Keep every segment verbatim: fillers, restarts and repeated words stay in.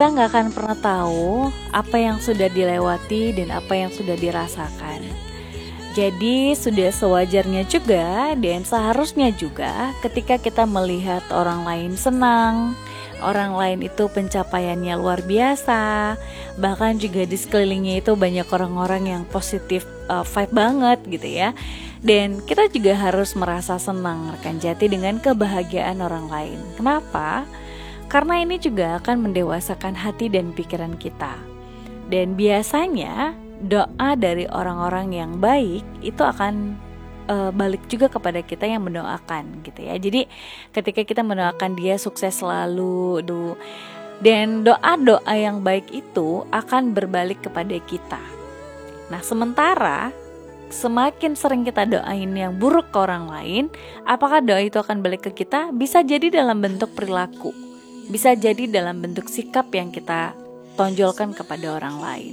kita nggak akan pernah tahu apa yang sudah dilewati dan apa yang sudah dirasakan. Jadi sudah sewajarnya juga dan seharusnya juga ketika kita melihat orang lain senang, orang lain itu pencapaiannya luar biasa, bahkan juga di sekelilingnya itu banyak orang-orang yang positif uh, vibe banget gitu ya. Dan kita juga harus merasa senang rekan Jati dengan kebahagiaan orang lain. Kenapa? Karena ini juga akan mendewasakan hati dan pikiran kita. Dan biasanya doa dari orang-orang yang baik itu akan uh, balik juga kepada kita yang mendoakan gitu ya. Jadi ketika kita mendoakan dia sukses selalu, aduh, dan doa-doa yang baik itu akan berbalik kepada kita. Nah, sementara semakin sering kita doain yang buruk ke orang lain, apakah doa itu akan balik ke kita? Bisa jadi dalam bentuk perilaku, bisa jadi dalam bentuk sikap yang kita tonjolkan kepada orang lain.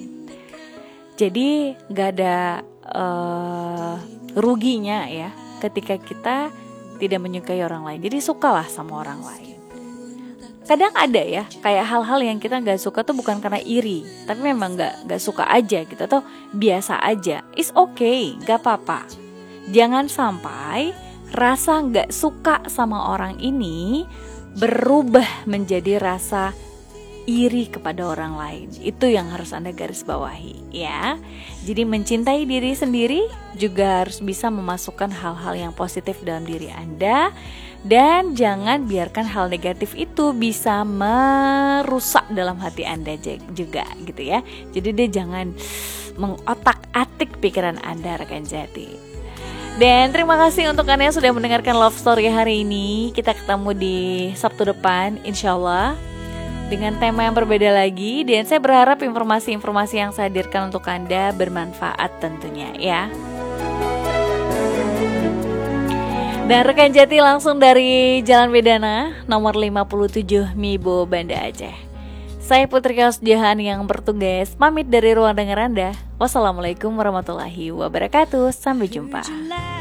Jadi gak ada uh, ruginya ya ketika kita tidak menyukai orang lain. Jadi sukalah sama orang lain. Kadang ada ya kayak hal-hal yang kita gak suka tuh bukan karena iri, tapi memang gak, gak suka aja gitu, atau biasa aja. It's okay, gak apa-apa. Jangan sampai rasa gak suka sama orang ini berubah menjadi rasa iri kepada orang lain. Itu yang harus Anda garis bawahi ya. Jadi mencintai diri sendiri juga harus bisa memasukkan hal-hal yang positif dalam diri Anda. Dan jangan biarkan hal negatif itu bisa merusak dalam hati Anda juga gitu ya. Jadi dia jangan mengotak-atik pikiran Anda rekan Jati. Dan terima kasih untuk Anda yang sudah mendengarkan Love Story hari ini. Kita ketemu di Sabtu depan insyaallah dengan tema yang berbeda lagi. Dan saya berharap informasi-informasi yang saya hadirkan untuk Anda bermanfaat tentunya ya. Dan rekan Jati langsung dari Jalan Bedana nomor lima puluh tujuh Mibo, Banda Aceh. Saya Putri Kausdiahan yang bertugas pamit dari ruang dengar Anda. Wassalamualaikum warahmatullahi wabarakatuh. Sampai jumpa.